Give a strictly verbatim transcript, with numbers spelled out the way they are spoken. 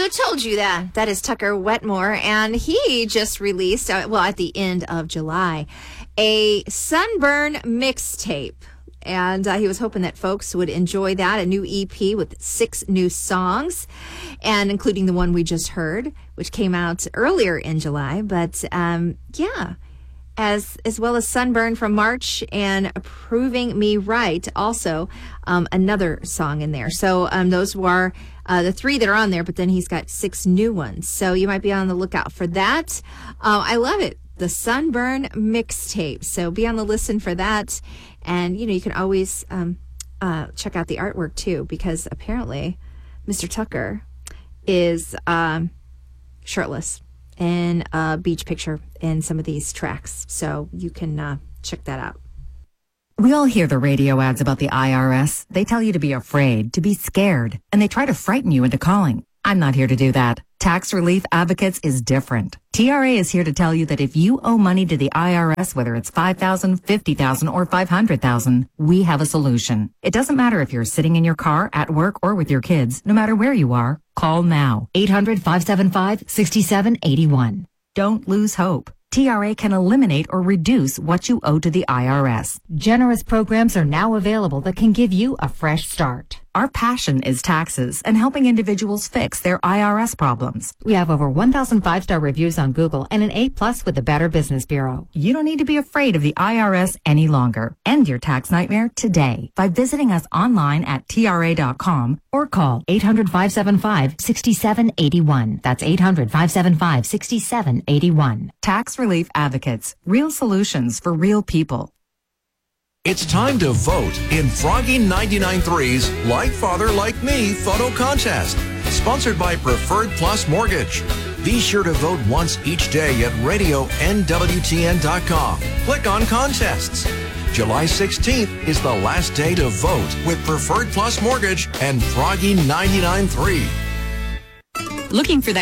Who told you that? That is Tucker Wetmore, and he just released, uh, well, at the end of July, a Sunburn mixtape. And uh, he was hoping that folks would enjoy that, a new E P with six new songs, and including the one we just heard, which came out earlier in July. But, um, yeah, as as well as Sunburn from March and Proving Me Right, also um, another song in there. So um, those were uh, the three that are on there, but then he's got six new ones. So you might be on the lookout for that. Uh, I love it. The Sunburn mixtape. So be on the listen for that. And, you know, you can always um, uh, check out the artwork, too, because apparently Mister Tucker is um, shirtless in a beach picture in some of these tracks. So you can uh, check that out. We all hear the radio ads about the I R S. They tell you to be afraid, to be scared, and they try to frighten you into calling. I'm not here to do that. Tax Relief Advocates is different. T R A is here to tell you that if you owe money to the I R S, whether it's five thousand dollars, fifty thousand dollars, or five hundred thousand dollars, we have a solution. It doesn't matter if you're sitting in your car, at work, or with your kids. No matter where you are, call now. eight hundred, five seven five, six seven eight one. Don't lose hope. T R A can eliminate or reduce what you owe to the I R S. Generous programs are now available that can give you a fresh start. Our passion is taxes and helping individuals fix their I R S problems. We have over one thousand five-star reviews on Google and an A plus with the Better Business Bureau. You don't need to be afraid of the I R S any longer. End your tax nightmare today by visiting us online at T R A dot com or call eight hundred, five seven five, six seven eight one. That's eight hundred, five seven five, six seven eight one. Tax Relief Advocates. Real solutions for real people. It's time to vote in Froggy ninety-nine point three's Like Father Like Me photo contest, sponsored by Preferred Plus Mortgage. Be sure to vote once each day at radio N W T N dot com. Click on contests. July sixteenth is the last day to vote with Preferred Plus Mortgage and Froggy ninety-nine point three. Looking for that